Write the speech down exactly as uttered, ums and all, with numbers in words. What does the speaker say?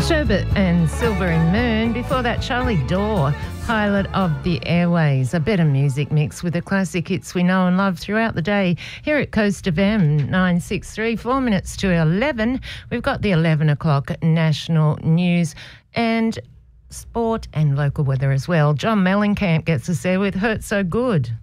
Sherbet and Silvery Moon. Before that, Charlie Dore, Pilot of the Airways. A better music mix with the classic hits we know and love throughout the day. Here at Coast of M, nine six three, four minutes to eleven. We've got the eleven o'clock national news and sport and local weather as well. John Mellencamp gets us there with Hurt So Good.